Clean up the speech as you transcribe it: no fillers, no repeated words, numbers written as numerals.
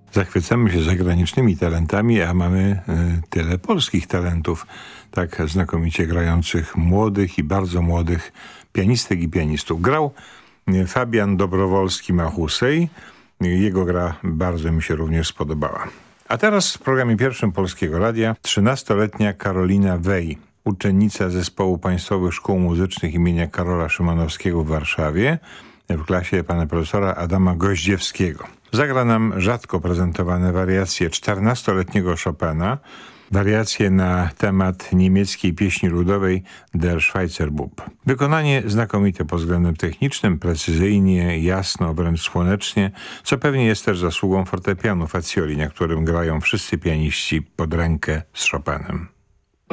Zachwycamy się zagranicznymi talentami, a mamy tyle polskich talentów, tak znakomicie grających młodych i bardzo młodych pianistek i pianistów. Grał Fabian Dobrowolski-Machusej. Jego gra bardzo mi się również spodobała. A teraz w programie pierwszym Polskiego Radia 13-letnia Karolina Wej, uczennica Zespołu Państwowych Szkół Muzycznych imienia Karola Szymanowskiego w Warszawie w klasie pana profesora Adama Goździewskiego. Zagra nam rzadko prezentowane wariacje 14-letniego Chopina, wariacje na temat niemieckiej pieśni ludowej Der Schweizer Bub. Wykonanie znakomite pod względem technicznym, precyzyjnie, jasno, wręcz słonecznie, co pewnie jest też zasługą fortepianu Fazioli, na którym grają wszyscy pianiści pod rękę z Chopinem.